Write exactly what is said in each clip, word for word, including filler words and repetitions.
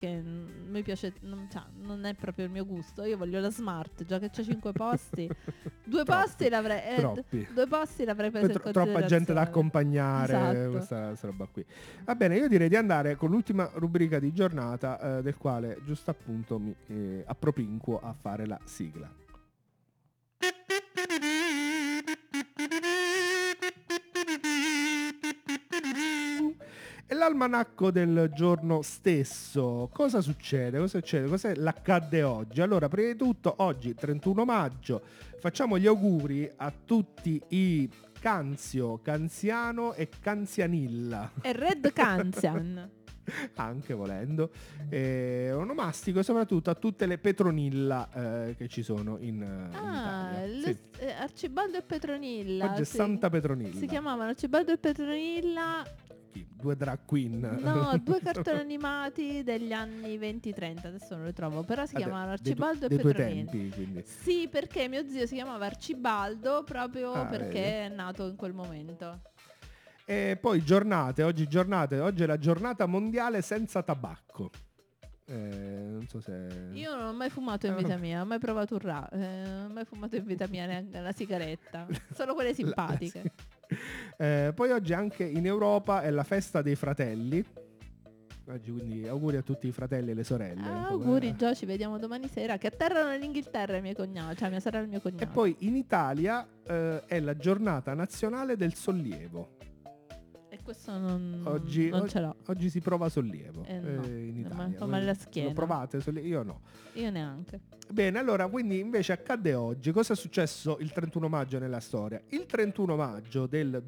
che mi piace, non, cioè, non è proprio il mio gusto. Io voglio la Smart, già che c'è cinque posti, due Troppi, posti l'avrei, eh, troppi. due posti l'avrei preso Poi in tro- troppa gente da considerazione. accompagnare, Esatto. questa, questa roba qui. Va bene, io direi di andare con l'ultima rubrica di giornata, eh, del quale giusto appunto mi eh, appropinquo a fare la sigla. E l'almanacco del giorno stesso, cosa succede? Cosa succede? Cos'è l'accadde oggi? Allora, prima di tutto, oggi, trentuno maggio, facciamo gli auguri a tutti i Canzio, Canziano e Canzianilla. E Red Canzian. Anche volendo. E onomastico e soprattutto a tutte le Petronilla eh, che ci sono in, in Ah, Italia. le- Sì. eh, Arcibaldo e Petronilla. Oggi è sì. Santa Petronilla. Si chiamavano Arcibaldo e Petronilla. Chi? Due drag queen. No, due cartoni animati degli anni venti trenta, adesso non li trovo, però si Vabbè, chiamavano dei tu- Arcibaldo dei e due Petronilla. tempi, quindi. Sì, perché mio zio si chiamava Arcibaldo proprio Ah, perché vedi. è nato in quel momento. E poi giornate, oggi giornate, oggi è la giornata mondiale senza tabacco. Eh, non so se... Io non ho mai fumato in Eh, vita mia, ho mai provato un ra, eh, non ho mai fumato in vita mia neanche una sigaretta, solo quelle simpatiche. La- eh, poi oggi anche in Europa è la festa dei fratelli. Oggi quindi auguri a tutti i fratelli e le sorelle. Ah, come- auguri Gio, ci vediamo domani sera, che atterrano in Inghilterra i miei cognati, cioè mia sorella e mio cognato. E poi in Italia eh, è la giornata nazionale del sollievo. E questo non, Oggi, non o- ce l'ho, oggi si prova sollievo Eh, no. eh, in Mi Italia. fa male la Voi schiena. Lo provate? sollievo? Io no. io neanche. Bene, allora, quindi invece accadde oggi. Cosa è successo il trentuno maggio nella storia? Il trentuno maggio del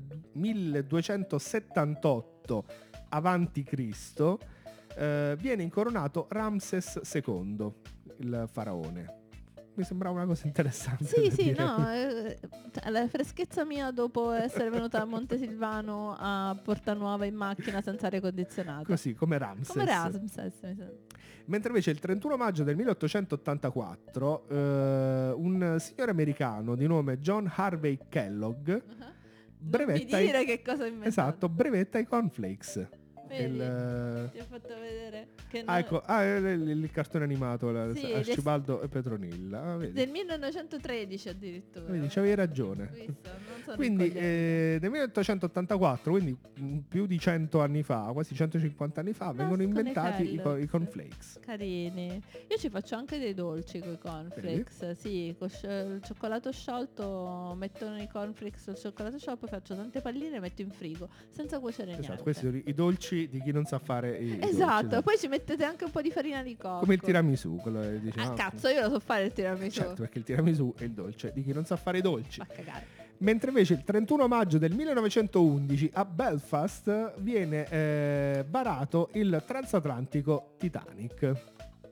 milleduecentosettantotto avanti Cristo eh, viene incoronato Ramses secondo, il faraone. Mi sembrava una cosa interessante. Sì, da sì, dire. no, eh, cioè, la freschezza mia dopo essere venuta a Montesilvano a Porta Nuova in macchina senza aria condizionata. Così, come Ramses. Come Ramses, mi sa. Mentre invece il trentuno maggio del milleottocentottantaquattro eh, un signore americano di nome John Harvey Kellogg Uh-huh. Non mi brevetta i- dire che cosa ha inventato. esatto, brevetta i cornflakes. Vedi? Il, eh, Ti ho fatto vedere che ah, non- ecco, ah, il, il- il cartone animato la- Sì, Arcibaldo e Petronilla. Ah, vedi, del millenovecentotredici addirittura. vedi, c'avevi ragione. Visto? Non sono Quindi incogliente. eh, nel milleottocentottantaquattro, quindi mm, più di cento anni fa, quasi centocinquanta anni fa, vengono Nascono i inventati i, co- i Kellogg's. cornflakes. Carini. Io ci faccio anche dei dolci con i cornflakes. Sì, con il cioccolato sciolto metto nei cornflakes il cioccolato sciolto, poi faccio tante palline e metto in frigo senza cuocere Esatto, niente. questi sono i i dolci di chi non sa fare i, i dolci, Esatto, esatto. poi ci mettete anche un po' di farina di cocco. Come il tiramisù, quello che dice, Ah, no? cazzo, io lo so fare il tiramisù. Certo, perché il tiramisù è il dolce di chi non sa fare i dolci. Fa cagare. Mentre invece il trentuno maggio del millenovecentoundici a Belfast viene eh, varato il transatlantico Titanic,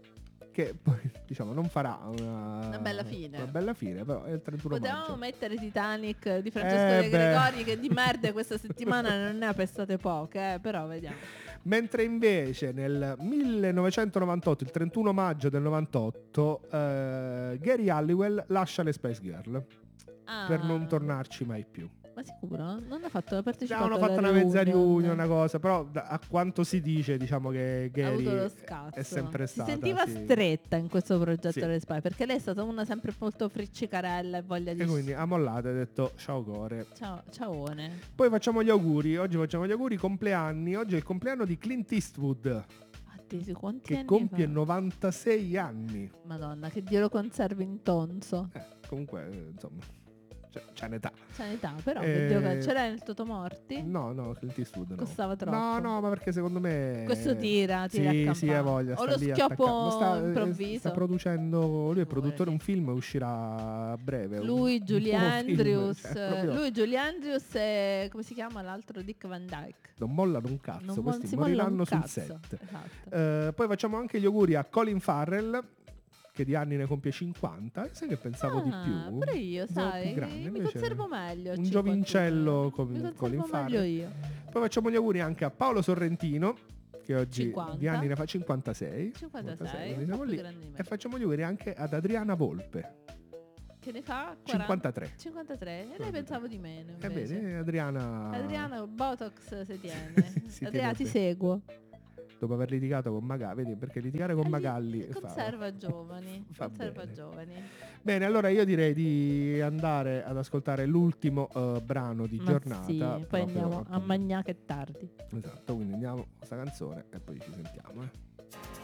che poi diciamo non farà una, Una bella fine. una bella fine, però è il trentuno Potevamo maggio. mettere Titanic di Francesco Eh, De beh. Gregori, che di merda questa settimana non ne ha pestate poche, eh, però vediamo. Mentre invece nel millenovecentonovantotto, il trentuno maggio del novantotto, eh, Gary Halliwell lascia le Spice Girl Ah, per non tornarci mai più. Ma sicuro? Non ha fatto la partecipazione. No, hanno fatto una mezza riunione, una cosa, però da- a quanto si dice, diciamo che Ha Gary avuto lo scazzo. è sempre si stata sentiva sì. stretta in questo progetto Sì. delle Spy, perché lei è stata una sempre molto friccicarella e voglia di E quindi ha mollato e ha detto ciao Core. ciao ciaone. Poi facciamo gli auguri, oggi facciamo gli auguri, compleanni. Oggi è il compleanno di Clint Eastwood, Addio, quanti che anni compie fa? novantasei anni. Madonna, che Dio lo conservi in tonso. Eh, comunque, eh, insomma, c'è, c'è un'età. C'è un'età, però Eh, che Dio che ce l'hai nel Totomorti? No, no, Clint Eastwood no. Costava troppo. No, no, ma perché secondo me... Questo tira, tira Sì, a sì, campana. ha voglia. O sta lo lì schioppo attaccato. Ma sta, eh, improvviso. sta producendo, lui è Figurati. produttore, un film uscirà a breve. un- Lui, un Julie nuovo film, Andrews, cioè, proprio lui, Julie Andrews e come si chiama l'altro? Dick Van Dyke. non mollano un cazzo, Non mo- questi si molla un moriranno sul cazzo. set. Esatto. Eh, poi facciamo anche gli auguri a Colin Farrell, che di anni ne compie cinquanta. Sai che pensavo Ah, di più? pure io, Pensavo sai, più grande, mi invece conservo meglio. a un cinquantuno. giovincello con- Mi conservo Colin meglio Farrell. io. Poi facciamo gli auguri anche a Paolo Sorrentino, che oggi cinquanta. di anni ne fa cinquantasei. cinquantasei, quindi un siamo po' più lì. grande di me. E facciamo gli auguri anche ad Adriana Volpe, Che ne fa? quaranta? cinquantatré. cinquantatré. E lei cinquantatré. pensavo di meno E invece. bene, Adriana... Adriana Botox si tiene. Si Adriana tiene ti bene. seguo. dopo aver litigato con Magalli, vedi, perché litigare con Eh, Magalli conserva fa, giovani, fa conserva bene. giovani. Bene, allora io direi di andare ad ascoltare l'ultimo uh, brano di Ma giornata. sì, poi proprio, andiamo a appunto. Magnà che è tardi. Esatto, quindi andiamo a questa canzone e poi ci sentiamo. Eh.